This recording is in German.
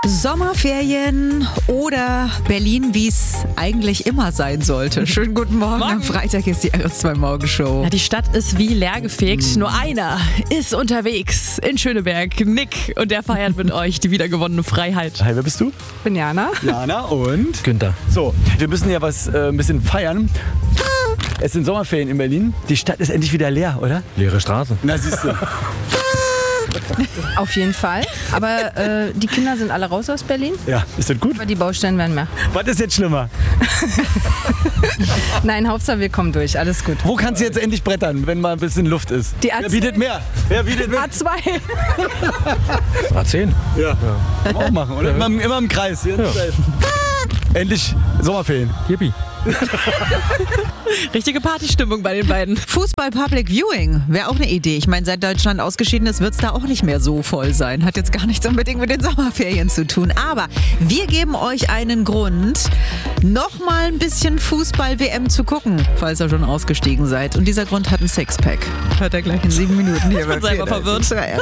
Sommerferien oder Berlin, wie es eigentlich immer sein sollte. Schönen guten Morgen. Am Freitag ist die RS2 Morgenshow. Ja, die Stadt ist wie leergefegt. Nur einer ist unterwegs in Schöneberg. Nick. Und der feiert mit euch die wiedergewonnene Freiheit. Hi, wer bist du? Ich bin Jana. Jana und Günther. So, wir müssen ja was ein bisschen feiern. Es sind Sommerferien in Berlin. Die Stadt ist endlich wieder leer, oder? Leere Straße. Na, siehst du. Auf jeden Fall. Aber die Kinder sind alle raus aus Berlin. Ja, ist das gut? Aber die Baustellen werden mehr. Was ist jetzt schlimmer? Nein, Hauptsache wir kommen durch. Alles gut. Wo kannst du jetzt endlich brettern, wenn mal ein bisschen Luft ist? Die Wer bietet mehr? Wer bietet mehr? A2. A10. Ja. Kann man auch machen, oder? Immer im Kreis. Hier. Endlich Sommerferien. Yippie. Richtige Partystimmung bei den beiden. Fußball Public Viewing wäre auch eine Idee. Ich meine, seit Deutschland ausgeschieden ist, wird es da auch nicht mehr so voll sein. Hat jetzt gar nichts unbedingt mit den Sommerferien zu tun. Aber wir geben euch einen Grund, noch mal ein bisschen Fußball-WM zu gucken, falls ihr schon ausgestiegen seid. Und dieser Grund hat ein Sixpack. Hört ihr gleich in 7 Minuten hier. Ich bin selber verwirrt.